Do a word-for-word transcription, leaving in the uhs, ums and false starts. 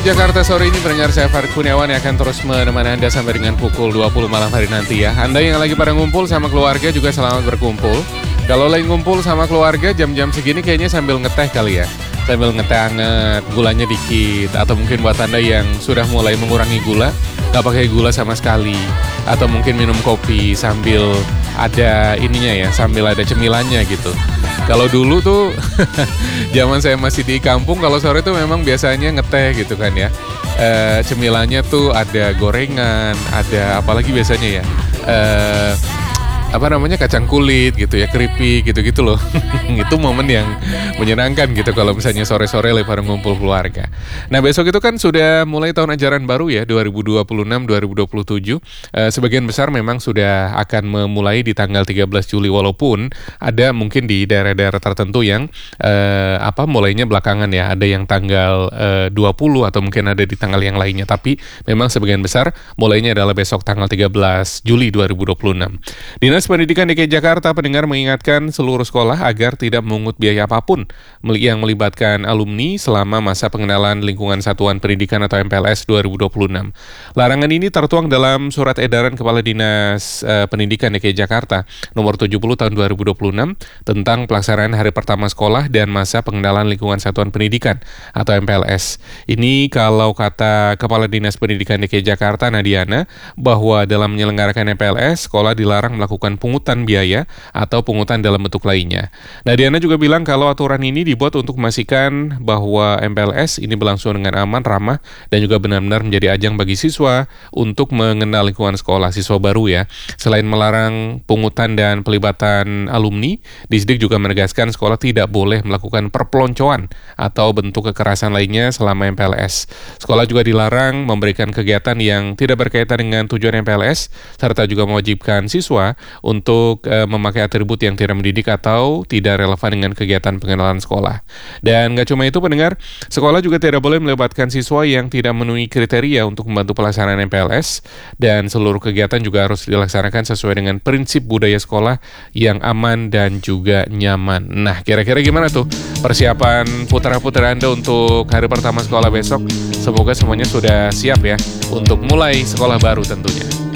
Jakarta sore ini pendengar, saya Farid Kurniawan yang akan terus menemani Anda sampai dengan pukul dua puluh malam hari nanti ya. Anda yang lagi pada ngumpul sama keluarga juga selamat berkumpul. Kalau lagi ngumpul sama keluarga jam-jam segini kayaknya sambil ngeteh kali ya. Sambil ngeteh anget, gulanya dikit. Atau mungkin buat Anda yang sudah mulai mengurangi gula, gak pakai gula sama sekali. Atau mungkin minum kopi sambil ada ininya ya, sambil ada cemilannya gitu. Kalau dulu tuh zaman saya masih di kampung, kalau sore tuh memang biasanya ngeteh gitu kan ya. E, cemilannya tuh ada gorengan, ada apalagi biasanya ya. E, apa namanya kacang kulit gitu ya, keripik gitu-gitu loh. Itu momen yang menyenangkan gitu kalau misalnya sore-sore lebaran ngumpul keluarga. Nah besok itu kan sudah mulai tahun ajaran baru ya, dua ribu dua puluh enam dua ribu dua puluh tujuh. e, Sebagian besar memang sudah akan memulai di tanggal tiga belas Juli, walaupun ada mungkin di daerah-daerah tertentu yang eh, apa mulainya belakangan ya. Ada yang tanggal eh, dua puluh atau mungkin ada di tanggal yang lainnya. Tapi memang sebagian besar mulainya adalah besok tanggal tiga belas Juli dua ribu dua puluh enam. Dinas Pendidikan D K I Jakarta pendengar mengingatkan seluruh sekolah agar tidak memungut biaya apapun yang melibatkan alumni selama masa pengenalan lingkungan satuan pendidikan atau M P L S dua ribu dua puluh enam. Larangan ini tertuang dalam Surat Edaran Kepala Dinas uh, Pendidikan D K I Jakarta nomor tujuh puluh tahun dua ribu dua puluh enam tentang pelaksanaan hari pertama sekolah dan masa pengenalan lingkungan satuan pendidikan atau M P L S. Ini kalau kata Kepala Dinas Pendidikan D K I Jakarta Nadiana, bahwa dalam menyelenggarakan M P L S, sekolah dilarang melakukan pungutan biaya atau pungutan dalam bentuk lainnya. Nadiana juga bilang kalau aturan ini dibuat untuk memastikan bahwa M P L S ini berlangsung dengan aman, ramah, dan juga benar-benar menjadi ajang bagi siswa untuk mengenal lingkungan sekolah, siswa baru ya. Selain melarang pungutan dan pelibatan alumni, Disdik juga menegaskan sekolah tidak boleh melakukan perpeloncoan atau bentuk kekerasan lainnya selama M P L S. Sekolah juga dilarang memberikan kegiatan yang tidak berkaitan dengan tujuan M P L S, serta juga mewajibkan siswa untuk e, memakai atribut yang tidak mendidik atau tidak relevan dengan kegiatan pengenalan sekolah. Dan nggak cuma itu pendengar, sekolah juga tidak boleh melibatkan siswa yang tidak memenuhi kriteria untuk membantu pelaksanaan M P L S, dan seluruh kegiatan juga harus dilaksanakan sesuai dengan prinsip budaya sekolah yang aman dan juga nyaman. Nah, kira-kira gimana tuh persiapan putra-putri Anda untuk hari pertama sekolah besok? Semoga semuanya sudah siap ya untuk mulai sekolah baru tentunya.